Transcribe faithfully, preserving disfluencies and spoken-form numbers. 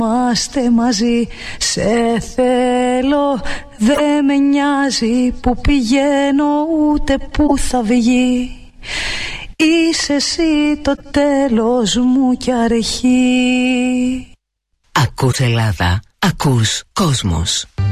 Είμαστε μαζί, σε θέλω, δε με νοιάζει που πηγαίνω ούτε που θα βγει. Είσαι εσύ το τέλος μου κι αρχή. Ακούς Ελλάδα, ακούς κόσμος.